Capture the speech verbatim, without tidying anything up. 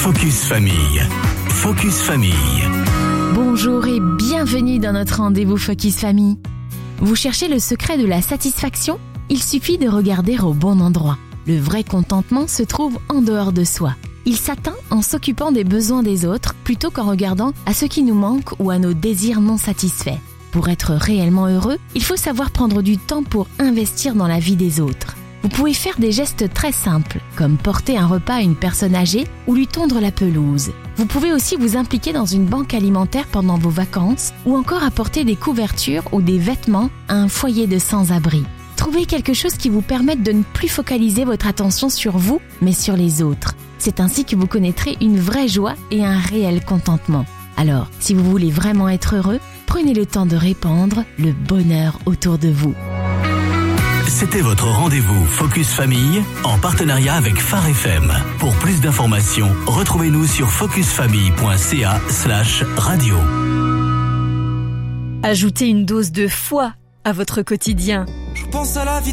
Focus Famille. Focus Famille. Bonjour et bienvenue dans notre rendez-vous Focus Famille. Vous cherchez le secret de la satisfaction ? Il suffit de regarder au bon endroit. Le vrai contentement se trouve en dehors de soi. Il s'atteint en s'occupant des besoins des autres plutôt qu'en regardant à ce qui nous manque ou à nos désirs non satisfaits. Pour être réellement heureux, il faut savoir prendre du temps pour investir dans la vie des autres. Vous pouvez faire des gestes très simples, comme porter un repas à une personne âgée ou lui tondre la pelouse. Vous pouvez aussi vous impliquer dans une banque alimentaire pendant vos vacances ou encore apporter des couvertures ou des vêtements à un foyer de sans-abri. Trouvez quelque chose qui vous permette de ne plus focaliser votre attention sur vous, mais sur les autres. C'est ainsi que vous connaîtrez une vraie joie et un réel contentement. Alors, si vous voulez vraiment être heureux, prenez le temps de répandre le bonheur autour de vous. C'était votre rendez-vous Focus Famille en partenariat avec Phare F M. Pour plus d'informations, retrouvez-nous sur focusfamille.ca slash radio. Ajoutez une dose de foi à votre quotidien. Je pense à la vie